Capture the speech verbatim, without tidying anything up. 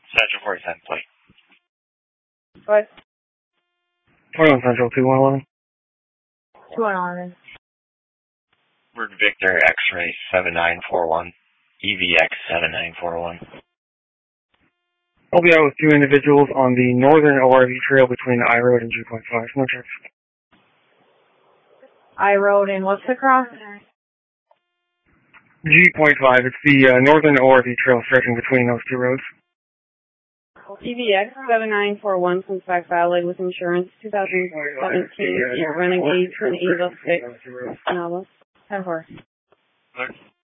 Central forty-seven plate. What? twenty-one Central, two one one. two one one. Word Victor X-ray seven nine four one. E V X seven nine four one. I'll be out with two individuals on the northern O R V trail between I Road and G point five. No checks. I Road and what's the cross? G point five. It's the uh, northern O R V trail stretching between those two roads. E V X seven nine four one comes back valid with insurance two thousand seventeen. You're running eight and Eva six. Nova. ten four.